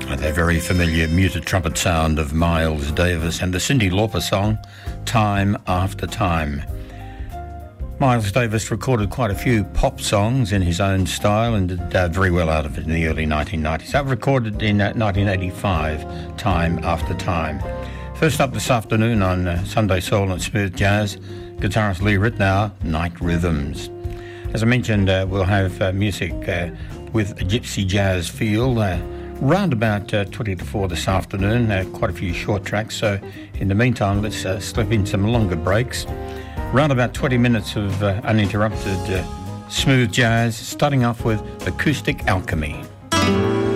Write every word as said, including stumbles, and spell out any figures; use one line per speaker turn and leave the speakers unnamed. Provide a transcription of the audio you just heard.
The very familiar muted trumpet sound of Miles Davis and the Cyndi Lauper song, Time After Time. Miles Davis recorded quite a few pop songs in his own style and did uh, very well out of it in the early nineteen nineties. That recorded in uh, nineteen eighty-five, Time After Time. First up this afternoon on uh, Sunday Soul and Smooth Jazz, guitarist Lee Ritenour, Night Rhythms. As I mentioned, uh, we'll have uh, music uh, with a gypsy jazz feel, uh, round about uh, twenty to four this afternoon, uh, quite a few short tracks, so in the meantime let's uh, slip in some longer breaks. Round about twenty minutes of uh, uninterrupted uh, smooth jazz, starting off with Acoustic Alchemy.